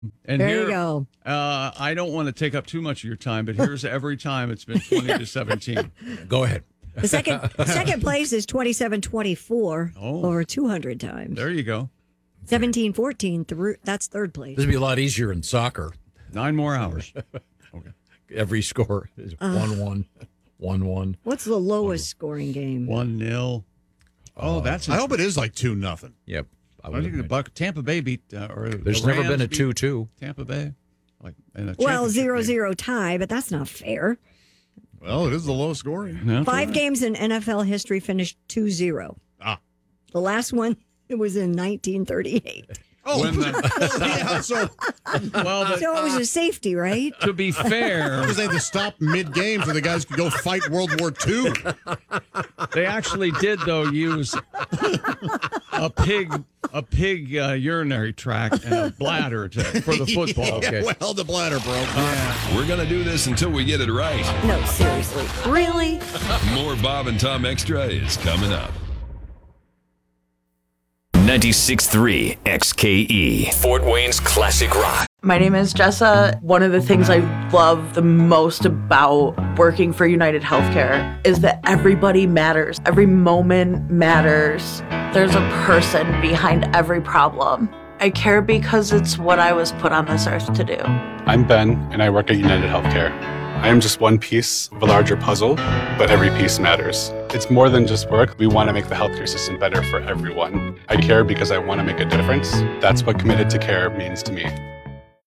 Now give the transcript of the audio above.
And There here, you go. I don't want to take up too much of your time, but here's every time it's been 20-17. Go ahead. The second place is 27-24 over 200 times. There you go. 17-14, that's third place. This would be a lot easier in soccer. 9 more hours. Okay. Every score is 1-1, 1-1. What's the lowest scoring game? 1-0. Oh, that's. I hope it is like 2-0. Yep. I think Tampa Bay beat. There's never been a 2-2. Tampa Bay. Well, 0-0 tie, but that's not fair. Well, it is the lowest scoring. Yeah, 5 games in NFL history finished 2-0. The last one, it was in 1938. Oh, yeah. So it was a safety, right? To be fair, because they had to stop mid-game so the guys could go fight World War II. They actually did, though, use a pig urinary tract and a bladder for the football. Yeah, Okay. well, the bladder broke. We're going to do this until we get it right. No, seriously. Really? More Bob and Tom Extra is coming up. 96.3 XKE, Fort Wayne's classic rock. My name is Jessa. One of the things I love the most about working for United Healthcare is that everybody matters. Every moment matters. There's a person behind every problem. I care because it's what I was put on this earth to do. I'm Ben, and I work at United Healthcare. I am just one piece of a larger puzzle, but every piece matters. It's more than just work. We want to make the healthcare system better for everyone. I care because I want to make a difference. That's what committed to care means to me.